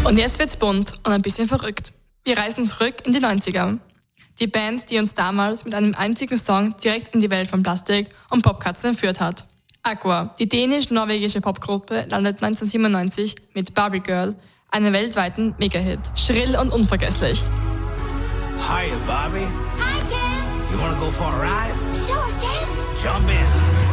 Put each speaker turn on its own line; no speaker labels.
Und jetzt wird's bunt und ein bisschen verrückt. Wir reisen zurück in die 90er. Die Band, die uns damals mit einem einzigen Song direkt in die Welt von Plastik und Popkatzen entführt hat. Aqua, die dänisch-norwegische Popgruppe, landet 1997 mit Barbie Girl, einem weltweiten Mega-Hit. Schrill und unvergesslich.
Hiya, Barbie.
Hi, Ken.
You wanna go for a ride?
Sure, Ken.
Jump in.